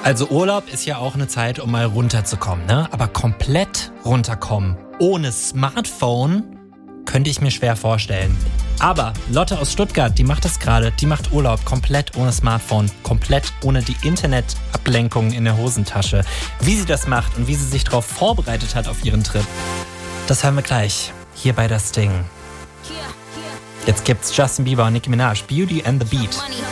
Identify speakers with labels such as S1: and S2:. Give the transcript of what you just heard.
S1: Also Urlaub ist ja auch eine Zeit, um mal runterzukommen, ne? Aber komplett runterkommen ohne Smartphone könnte ich mir schwer vorstellen. Aber Lotte aus Stuttgart, die macht das gerade. Die macht Urlaub komplett ohne Smartphone, komplett ohne die Internetablenkung in der Hosentasche. Wie sie das macht und wie sie sich darauf vorbereitet hat auf ihren Trip, das hören wir gleich hier bei Das Ding. Jetzt gibt's Justin Bieber und Nicki Minaj, Beauty and the Beat.